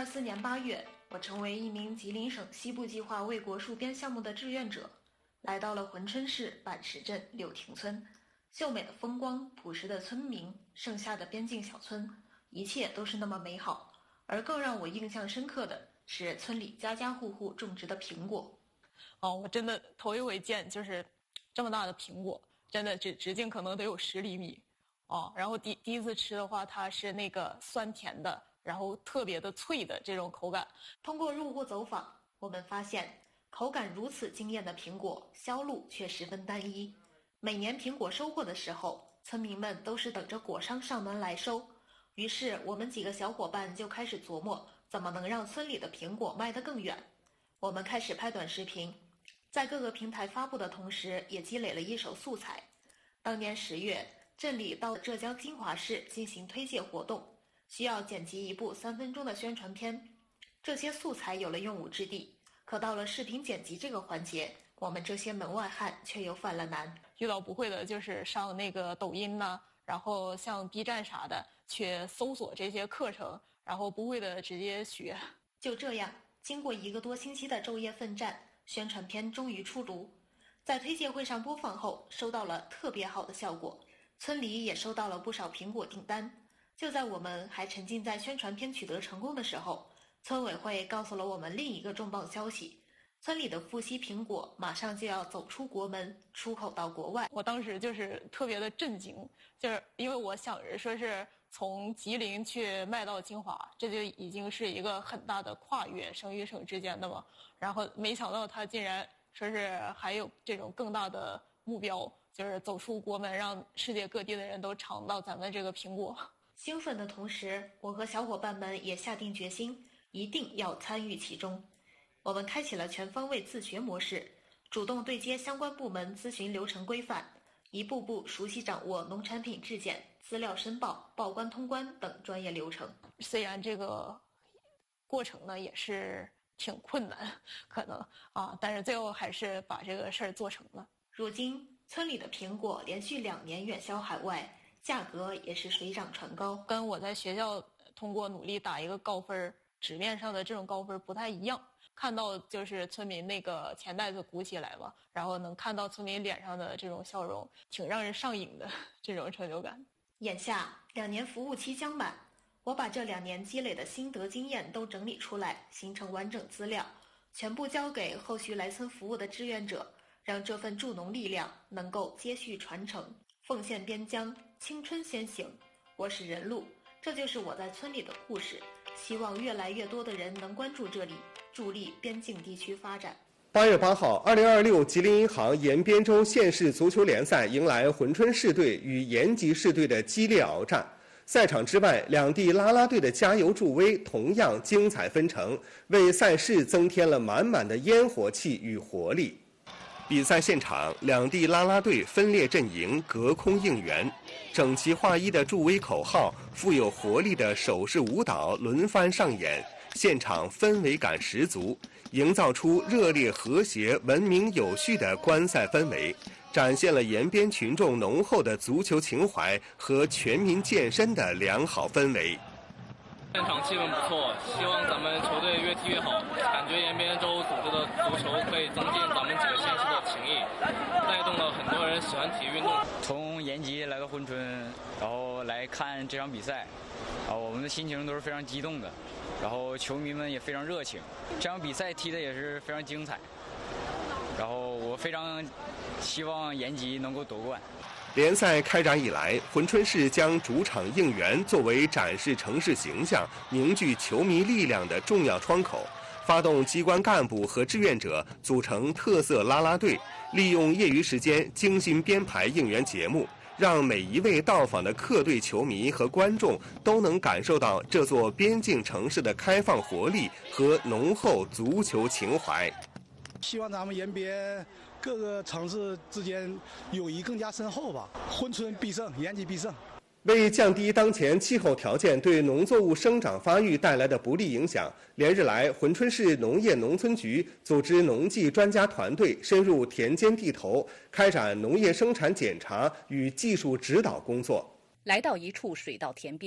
2024年8月，我成为一名吉林省西部计划为国戍边项目的志愿者，来到了珲春市板石镇柳亭村。秀美的风光，朴实的村民，盛夏的边境小村，一切都是那么美好。而更让我印象深刻的是村里家家户户种植的苹果。 我真的头一回见，就是这么大的苹果，真的直径可能得有10厘米。然后第一次吃的话，它是那个酸甜的，然后特别的脆的这种口感。 通过入户走访，我们发现口感如此惊艳的苹果，销路却十分单一。每年苹果收获的时候，村民们都是等着果商上门来收。于是我们几个小伙伴就开始琢磨，怎么能让村里的苹果卖得更远。我们开始拍短视频，在各个平台发布的同时，也积累了一手素材。当年10月，镇里到浙江金华市进行推介活动，需要剪辑一部3分钟的宣传片。这些素材有了用武之地，可到了视频剪辑这个环节，我们这些门外汉却又犯了难。 遇到不会的，就是上那个抖音呐，然后像 B 站啥的，去搜索这些课程，然后不会的直接学。 就这样，经过1个多星期的昼夜奋战，宣传片终于出炉。在推介会上播放后，收到了特别好的效果，村里也收到了不少苹果订单。就在我们还沉浸在宣传片取得成功的时候，村委会告诉了我们另一个重磅消息，村里的富硒苹果马上就要走出国门，出口到国外。 我当时就是特别的震惊，就是因为我想着说是从吉林去卖到金华，这就已经是一个很大的跨越，省与省之间的嘛。然后没想到他竟然说是还有这种更大的目标，就是走出国门，让世界各地的人都尝到咱们这个苹果。 兴奋的同时，我和小伙伴们也下定决心，一定要参与其中。我们开启了全方位自学模式，主动对接相关部门咨询流程规范，一步步熟悉掌握农产品质检、资料申报、报关通关等专业流程。 虽然这个过程呢也是挺困难，可能但是最后还是把这个事儿做成了。 如今，村里的苹果连续2年远销海外，价格也是水涨船高， 跟我在学校通过努力打一个高分，纸面上的这种高分不太一样。看到就是村民那个钱袋子鼓起来嘛，然后能看到村民脸上的这种笑容，挺让人上瘾的这种成就感。 眼下2年服务期将满，我把这2年积累的心得经验都整理出来，形成完整资料，全部交给后续来村服务的志愿者，让这份助农力量能够接续传承。奉献边疆，青春先行。我是任露，这就是我在村里的故事。希望越来越多的人能关注这里，助力边境地区发展。 8月8号，2026吉林银行延边州县市足球联赛迎来珲春市队与延吉市队的激烈鏖战。赛场之外，两地啦啦队的加油助威同样精彩纷呈，为赛事增添了满满的烟火气与活力。比赛现场，两地啦啦队分列阵营，隔空应援，整齐划一的助威口号，富有活力的手势舞蹈轮番上演，现场氛围感十足，营造出热烈和谐、文明有序的观赛氛围，展现了延边群众浓厚的足球情怀和全民健身的良好氛围。 现场气氛不错，希望咱们球队越踢越好。感觉延边州组织的足球可以增进咱们几个县市的情谊，带动了很多人喜欢体育运动。 从延吉来到珲春，然后来看这场比赛，我们的心情都是非常激动的，然后球迷们也非常热情。这场比赛踢得也是非常精彩，然后我非常希望延吉能够夺冠。 联赛开展以来，珲春市将主场应援作为展示城市形象、凝聚球迷力量的重要窗口，发动机关干部和志愿者组成特色啦啦队，利用业余时间精心编排应援节目，让每一位到访的客队球迷和观众都能感受到这座边境城市的开放活力和浓厚足球情怀。 希望咱们延边各个城市之间友谊更加深厚吧。珲春必胜，延吉必胜。 为降低当前气候条件对农作物生长发育带来的不利影响，连日来，珲春市农业农村局组织农技专家团队深入田间地头，开展农业生产检查与技术指导工作。 来到一处水稻田边，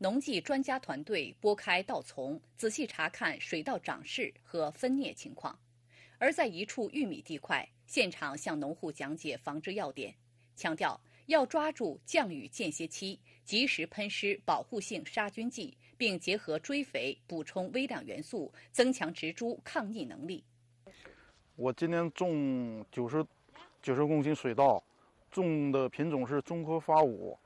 农技专家团队拨开稻丛，仔细查看水稻长势和分蘖情况。而在一处玉米地块，现场向农户讲解防治要点，强调要抓住降雨间歇期，及时喷施保护性杀菌剂，并结合追肥补充微量元素，增强植株抗逆能力。 我今年种90公斤水稻，种的品种是中科发5。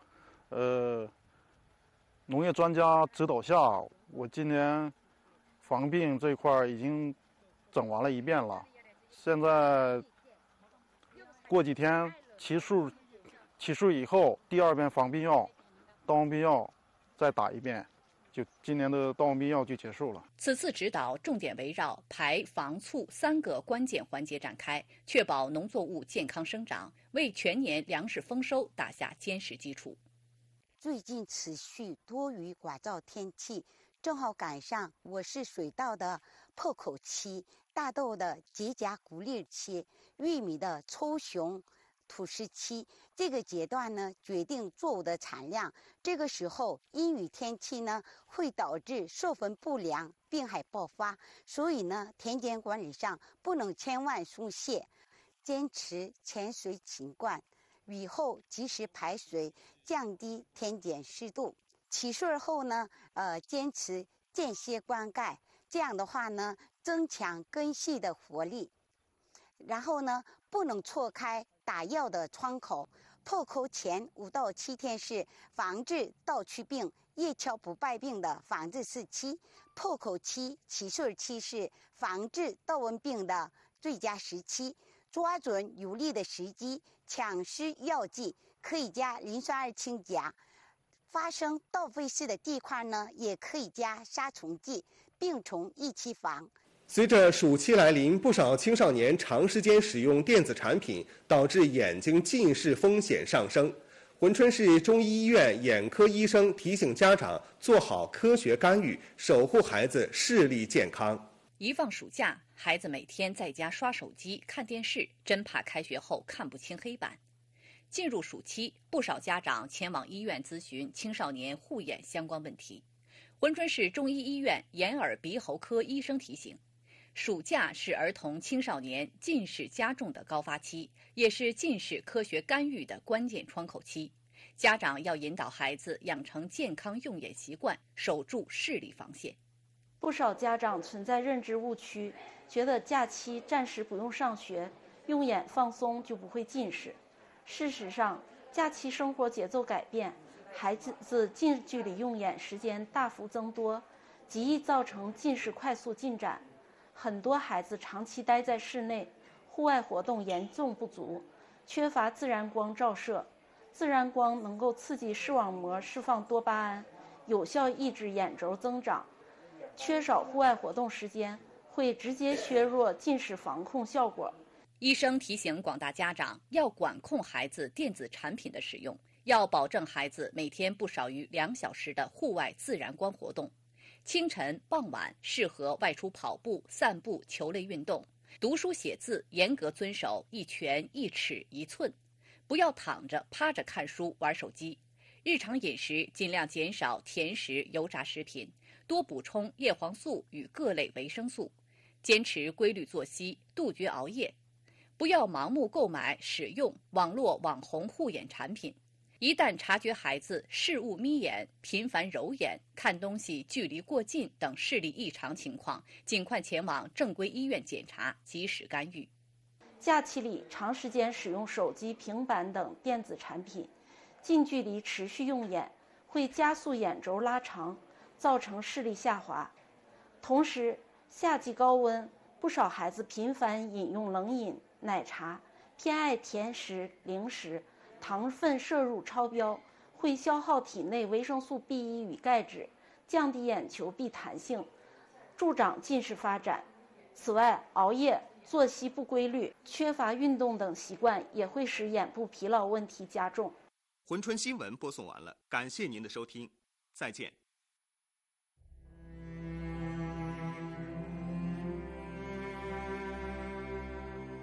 农业专家指导下，我今年防病这一块已经整完了一遍了。现在过几天起树以后，第2遍防病药、稻王病药再打一遍，就今年的稻王病药就结束了。 此次指导重点围绕排、防、促3个关键环节展开，确保农作物健康生长，为全年粮食丰收打下坚实基础。 最近持续多雨寡燥天气，正好赶上我市水稻的破口期、大豆的结荚谷粒期、玉米的抽雄吐实期。这个阶段呢，决定作物的产量。这个时候阴雨天气呢，会导致授粉不良、病害爆发，所以呢，田间管理上不能千万松懈，坚持前水勤灌，雨后及时排水，降低田间湿度。起穗后呢，坚持间歇灌溉，这样的话呢，增强根系的活力。然后呢，不能错开打药的窗口。破口前5到7天是防治稻曲病、叶鞘不败病的防治时期，破口期、起穗期是防治稻瘟病的最佳时期。抓准有利的时机，抢施药剂，可以加磷酸二氢钾。发生稻废式的地块呢，也可以加杀虫剂，病虫一起防。 随着暑期来临，不少青少年长时间使用电子产品，导致眼睛近视风险上升。珲春市中医医院眼科医生提醒家长做好科学干预，守护孩子视力健康。 一放暑假，孩子每天在家刷手机、看电视，真怕开学后看不清黑板。进入暑期，不少家长前往医院咨询青少年护眼相关问题。珲春市中医医院眼耳鼻喉科医生提醒，暑假是儿童青少年近视加重的高发期，也是近视科学干预的关键窗口期。家长要引导孩子养成健康用眼习惯，守住视力防线。 不少家长存在认知误区，觉得假期暂时不用上学，用眼放松就不会近视。事实上，假期生活节奏改变，孩子近距离用眼时间大幅增多，极易造成近视快速进展。很多孩子长期待在室内，户外活动严重不足，缺乏自然光照射。自然光能够刺激视网膜释放多巴胺，有效抑制眼轴增长。缺少户外活动时间，会直接削弱近视防控效果。 医生提醒广大家长要管控孩子电子产品的使用，要保证孩子每天不少于2小时的户外自然光活动。清晨、傍晚适合外出跑步、散步、球类运动。读书写字严格遵守1拳1尺1寸，不要躺着、趴着看书、玩手机。日常饮食尽量减少甜食、油炸食品，多补充叶黄素与各类维生素，坚持规律作息，杜绝熬夜。不要盲目购买、使用网络网红护眼产品。一旦察觉孩子视物眯眼、频繁揉眼、看东西距离过近等视力异常情况，尽快前往正规医院检查，及时干预。 假期里长时间使用手机、平板等电子产品，近距离持续用眼，会加速眼轴拉长，造成视力下滑。同时，夏季高温，不少孩子频繁饮用冷饮、奶茶，偏爱甜食、零食，糖分摄入超标，会消耗体内维生素 B1 与钙质，降低眼球壁弹性，助长近视发展。此外，熬夜、作息不规律、缺乏运动等习惯也会使眼部疲劳问题加重。 珲春新闻播送完了，感谢您的收听，再见。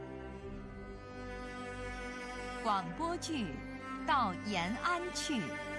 广播剧《到延安去》